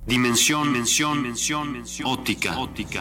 Dimensión óptica.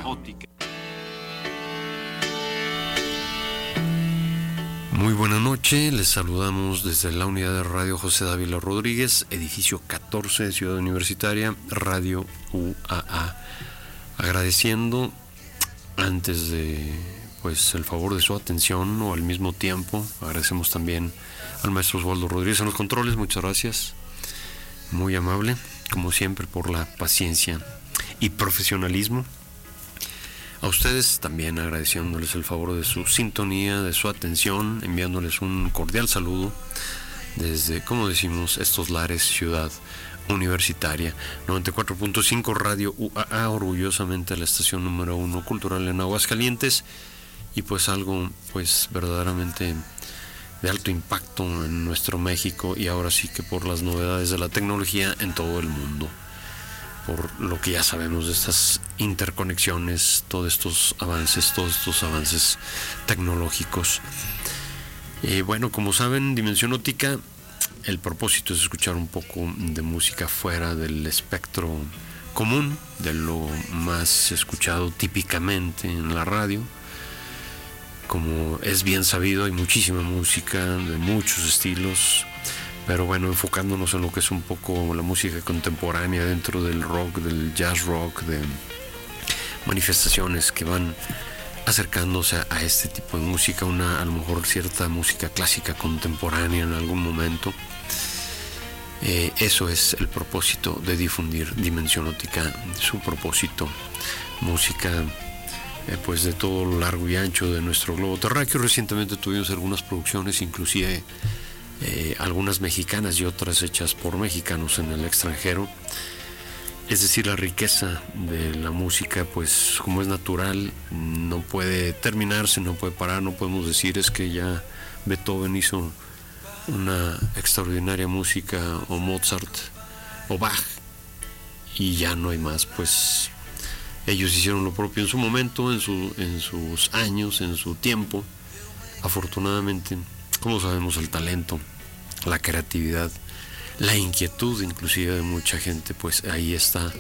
Muy buena noche, les saludamos desde la unidad de radio José Dávila Rodríguez, edificio 14, Ciudad Universitaria, Radio UAA. Agradeciendo antes de el favor de su atención, o al mismo tiempo agradecemos también al maestro Osvaldo Rodríguez en los controles. Muchas gracias, muy amable como siempre por la paciencia y profesionalismo. A ustedes también agradeciéndoles el favor de su sintonía, de su atención, enviándoles un cordial saludo desde, como decimos, estos lares, Ciudad Universitaria. 94.5 Radio UAA, orgullosamente la estación número 1 cultural en Aguascalientes, y algo verdaderamente de alto impacto en nuestro México, y ahora sí que por las novedades de la tecnología en todo el mundo, por lo que ya sabemos de estas interconexiones, todos estos avances tecnológicos. Como saben, Dimensión Óptica, el propósito es escuchar un poco de música fuera del espectro común, de lo más escuchado típicamente en la radio. Como es bien sabido, hay muchísima música de muchos estilos, pero enfocándonos en lo que es un poco la música contemporánea dentro del rock, del jazz rock, de manifestaciones que van acercándose a este tipo de música, a lo mejor cierta música clásica contemporánea en algún momento. Eso es el propósito de difundir Dimensión Óptica, su propósito, música de todo lo largo y ancho de nuestro globo terráqueo. Recientemente tuvimos algunas producciones, inclusive algunas mexicanas y otras hechas por mexicanos en el extranjero. Es decir, la riqueza de la música, como es natural, no puede terminarse, no puede parar. No podemos decir es que ya Beethoven hizo una extraordinaria música, o Mozart o Bach, y ya no hay más. Ellos hicieron lo propio en su momento, en sus años, en su tiempo. Afortunadamente, como sabemos, el talento, la creatividad, la inquietud inclusive de mucha gente, ahí está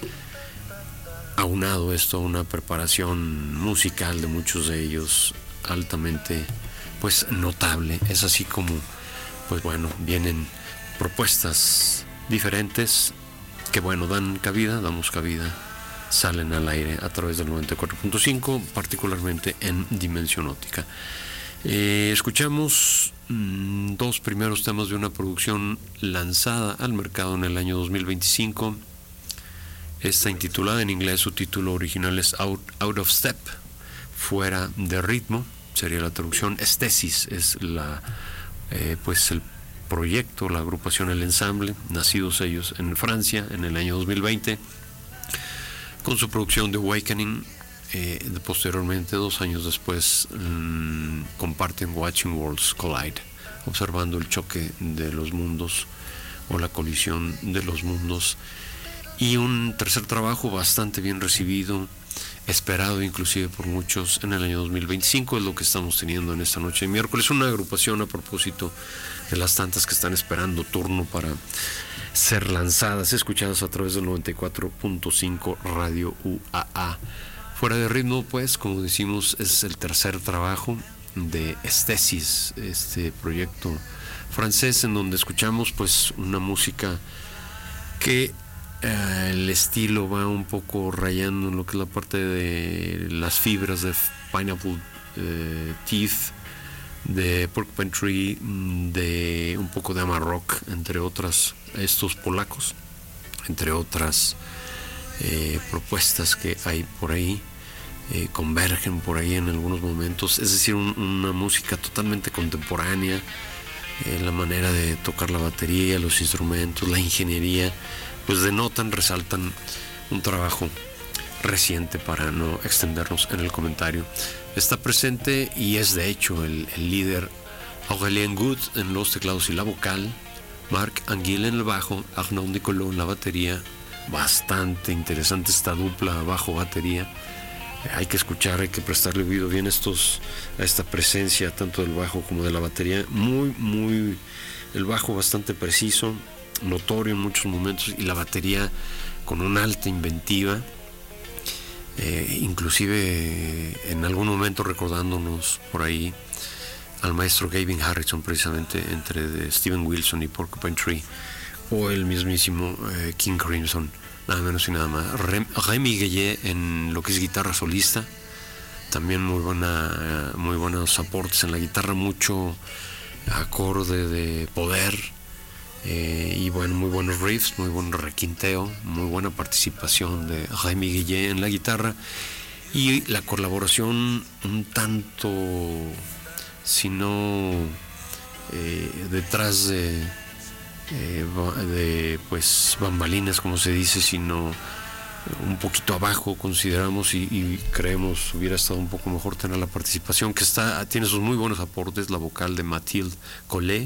aunado esto a una preparación musical de muchos de ellos altamente notable. Es así como vienen propuestas diferentes que damos cabida, salen al aire a través del 94.5, particularmente en Dimensión Óptica. Escuchamos dos primeros temas de una producción lanzada al mercado en el año 2025. Esta intitulada en inglés, su título original es Out of Step, fuera de ritmo, sería la traducción. Estesis es el proyecto, la agrupación, el ensamble, nacidos ellos en Francia en el año 2020, con su producción de Awakening. Posteriormente, 2 años después, comparten Watching Worlds Collide, observando el choque de los mundos, o la colisión de los mundos. Y un tercer trabajo bastante bien recibido, esperado inclusive por muchos en el año 2025, es lo que estamos teniendo en esta noche de miércoles. Una agrupación, a propósito de las tantas que están esperando turno para ser lanzadas, escuchadas a través del 94.5 Radio UAA. Fuera de ritmo, como decimos, es el tercer trabajo de Estesis, este proyecto francés, en donde escuchamos una música que el estilo va un poco rayando en lo que es la parte de las fibras de Pineapple Teeth, de Porcupine Tree, de un poco de Amarok, entre otras, estos polacos, entre otras propuestas que hay por ahí, convergen por ahí en algunos momentos. Es decir, una música totalmente contemporánea, la manera de tocar la batería, los instrumentos, la ingeniería, denotan, resaltan un trabajo reciente, para no extendernos en el comentario. Está presente y es de hecho el líder Aurélien Good en los teclados y la vocal, Marc Anguille en el bajo, Arnaud Nicolot en la batería. Bastante interesante esta dupla bajo-batería. Hay que escuchar, hay que prestarle oído bien a esta presencia tanto del bajo como de la batería. El bajo bastante preciso, notorio en muchos momentos, y la batería con una alta inventiva, inclusive en algún momento recordándonos por ahí al maestro Gavin Harrison, precisamente entre de Steven Wilson y Porcupine Tree, o el mismísimo King Crimson, nada menos y nada más. Remy Guillet en lo que es guitarra solista, también muy buenos aportes en la guitarra, mucho acorde de poder, y bueno, muy buenos riffs, muy buen requinteo, muy buena participación de Remy Guillet en la guitarra, y la colaboración un tanto, si no detrás de pues bambalinas, como se dice, sino un poquito abajo, consideramos, y creemos hubiera estado un poco mejor tener la participación, que tiene sus muy buenos aportes, la vocal de Mathilde Collet,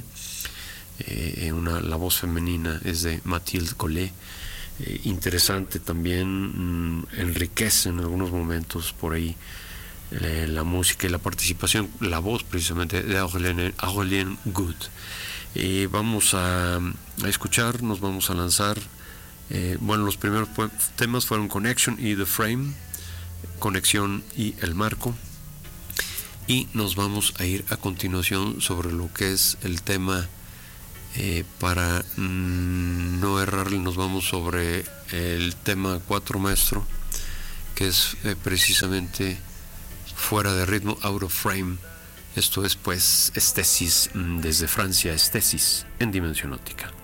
la voz femenina es de Mathilde Collet, interesante también, enriquece en algunos momentos por ahí la música y la participación, la voz precisamente de Aurélien Good. Vamos a escuchar, nos vamos a lanzar. Bueno, los primeros temas fueron Connection y The Frame, Conexión y El Marco, y nos vamos a ir a continuación sobre lo que es el tema, para no errarle, nos vamos sobre el tema 4 maestro, que es precisamente Fuera de ritmo, Out of Frame. Esto es pues Estesis desde Francia, Estesis en Dimensión Óptica.